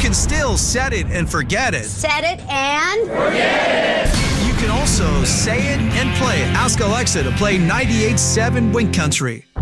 can still set it and forget it. Set it and forget it. You can also say it and play it. Ask Alexa to play 98.7 Wink Country.